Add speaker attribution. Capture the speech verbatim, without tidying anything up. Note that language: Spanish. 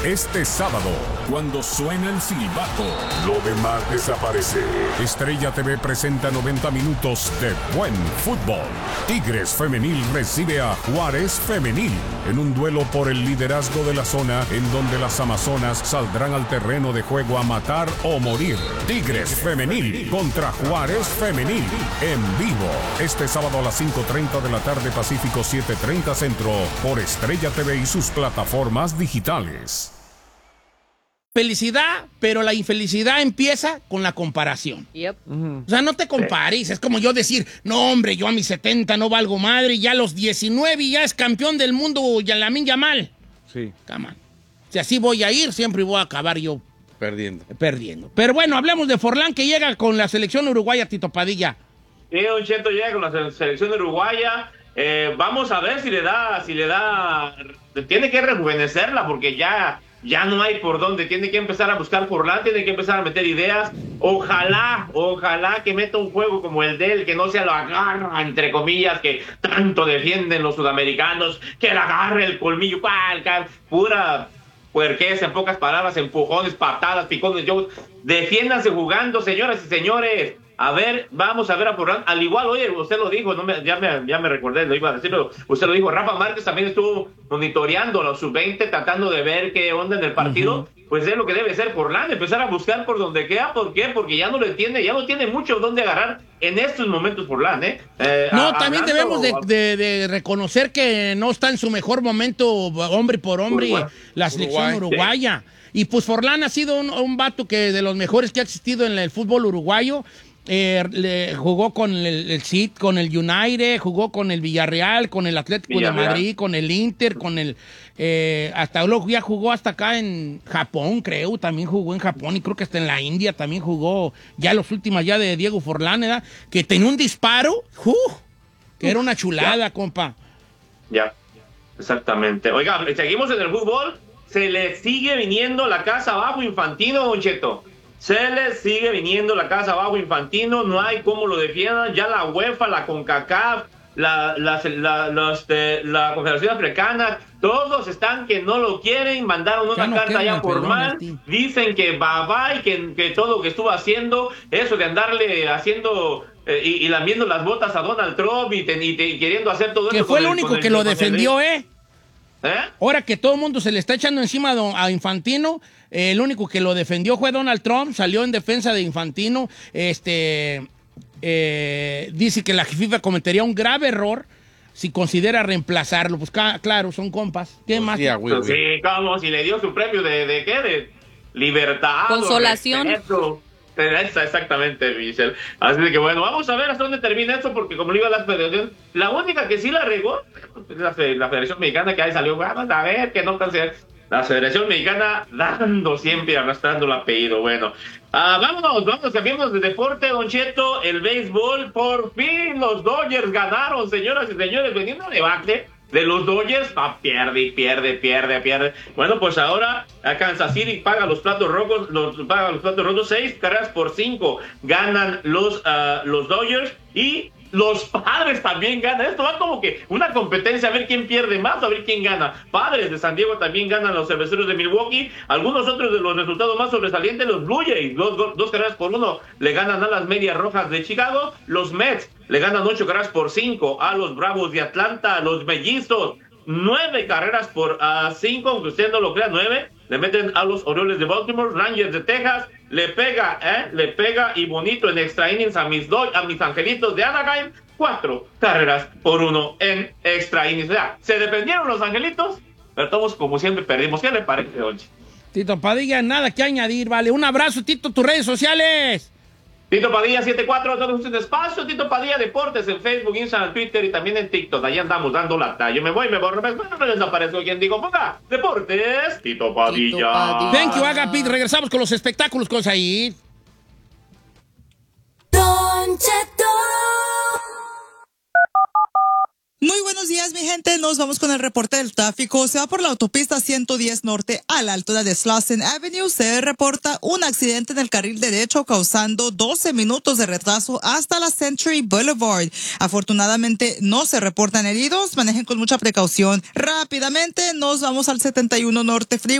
Speaker 1: este sábado, cuando suena el silbato, lo demás desaparece. Estrella T V presenta noventa minutos de buen fútbol. Tigres Femenil recibe a Juárez Femenil en un duelo por el liderazgo de la zona, en donde las amazonas saldrán al terreno de juego a matar o morir. Tigres Femenil contra Juárez Femenil en vivo este sábado a las cinco treinta de la tarde Pacífico, siete treinta Centro, por Estrella T V y sus plataformas digitales.
Speaker 2: Felicidad, pero la infelicidad empieza con la comparación.
Speaker 3: Yep.
Speaker 2: O sea, no te compares. Es como yo decir, no, hombre, yo a mis setenta no valgo madre, y ya a los diecinueve ya es campeón del mundo Lamine Yamal.
Speaker 4: Sí.
Speaker 2: Come on. Si así voy a ir, siempre voy a acabar yo
Speaker 4: perdiendo.
Speaker 2: Perdiendo. Pero bueno, hablemos de Forlán, que llega con la selección uruguaya, Tito Padilla.
Speaker 5: Sí, Don Cheto llega con la selección uruguaya. Eh, vamos a ver si le da, si le da, tiene que rejuvenecerla, porque ya... Ya no hay por dónde, tiene que empezar a buscar Forlán, tiene que empezar a meter ideas. Ojalá, ojalá que meta un juego como el de él, que no sea lo agarra, entre comillas, que tanto defienden los sudamericanos, que le agarre el colmillo, cual, pura puerquez, en pocas palabras, empujones, patadas, picones. Yo, defiéndanse jugando, señoras y señores. A ver, vamos a ver a Forlán. Al igual, oye, usted lo dijo, no me, ya, me, ya me recordé, lo iba a decir, pero usted lo dijo. Rafa Márquez también estuvo monitoreando a los sub veinte, tratando de ver qué onda en el partido. Uh-huh. Pues es lo que debe ser Forlán, empezar a buscar por donde queda. ¿Por qué? Porque ya no le tiene, ya no tiene mucho donde agarrar en estos momentos Forlán, ¿eh? eh
Speaker 2: no, a, también debemos de, de, de reconocer que no está en su mejor momento, hombre por hombre, Uruguay. la selección Uruguay, uruguaya. Sí. Y pues Forlán ha sido un, un vato que de los mejores que ha existido en el fútbol uruguayo. Eh, le jugó con el, el C I T, con el United, jugó con el Villarreal, con el Atlético Villarreal. de Madrid, con el Inter, con el eh, hasta luego ya jugó hasta acá en Japón, creo, también jugó en Japón, y creo que hasta en la India también jugó, ya los últimos ya de Diego Forlán, ¿verdad? Que tenía un disparo, uh, que era una chulada, ya. compa.
Speaker 5: Ya, exactamente. Oiga, seguimos en el fútbol, se le sigue viniendo la casa abajo Infantino, Don Cheto. Se le sigue viniendo la casa abajo Infantino, no hay cómo lo defiendan. Ya la UEFA, la CONCACAF, la, la, la, los, de, la Confederación Africana, todos están que no lo quieren. Mandaron una no carta ya formal, dicen que bye bye, que, que todo lo que estuvo haciendo, eso de andarle haciendo eh, y, y lambiendo las botas a Donald Trump y, te, y, te, y queriendo hacer todo
Speaker 2: que
Speaker 5: eso.
Speaker 2: Que fue el único que lo defendió, ¿eh?
Speaker 5: ¿Eh?
Speaker 2: Ahora que todo el mundo se le está echando encima a Infantino, eh, el único que lo defendió fue Donald Trump, salió en defensa de Infantino, este, eh, dice que la FIFA cometería un grave error si considera reemplazarlo. Pues claro, son compas. ¿Qué pues más?
Speaker 5: Sí, güey, sí, como si le dio su premio de, de ¿qué? De libertad.
Speaker 3: Consolación.
Speaker 5: Exactamente, Michelle. Así que bueno, vamos a ver hasta dónde termina esto, porque como le digo a la federación, la única que sí la regó es la, la Federación Mexicana, que ahí salió, vamos a ver, que no cancelar. La Federación Mexicana dando siempre, arrastrando el apellido. Bueno, ah, vámonos, vámonos, cambiemos de deporte, Don Cheto, el béisbol. Por fin los Dodgers ganaron, señoras y señores, veniendo de bate de los Dodgers, ah, pierde, pierde, pierde, pierde. Bueno, pues ahora a Kansas City paga los platos rojos, los paga los platos rojos, seis carreras por cinco ganan los, uh, los Dodgers, y los Padres también ganan. Esto va como que una competencia, a ver quién pierde más, a ver quién gana. Padres de San Diego también ganan los Cerveceros de Milwaukee. Algunos otros de los resultados más sobresalientes, los Blue Jays, dos, dos, dos carreras por uno le ganan a las Medias Rojas de Chicago. Los Mets le ganan ocho carreras por cinco a los Bravos de Atlanta. Los Mellizos, nueve carreras por uh, cinco, aunque usted no lo crea, nueve le meten a los Orioles de Baltimore. Rangers de Texas le pega, eh, le pega y bonito en extra innings a mis, do- a mis Angelitos de Anaheim, cuatro carreras por uno en extra innings. O sea, se defendieron los Angelitos, pero todos como siempre perdimos. ¿Qué le parece, Don?
Speaker 2: Tito Padilla, nada que añadir, vale. Un abrazo, Tito, tus redes sociales.
Speaker 5: Tito Padilla setenta y cuatro, todos en espacio. Tito Padilla Deportes en Facebook, Instagram, Twitter y también en TikTok. Ahí andamos dando lata. Yo me voy, me borro, me bueno, no desaparezco. Quien digo, ponga Deportes, Tito Padilla. Tito Padilla.
Speaker 2: Thank you, Agapit. Regresamos con los espectáculos con Said.
Speaker 6: Don Cheto.
Speaker 7: Muy buenos días, mi gente. Nos vamos con el reporte del tráfico. Se va por la autopista ciento diez Norte a la altura de Slauson Avenue. Se reporta un accidente en el carril derecho causando doce minutos de retraso hasta la Century Boulevard. Afortunadamente no se reportan heridos. Manejen con mucha precaución. Rápidamente nos vamos al setenta y uno Norte Freeway.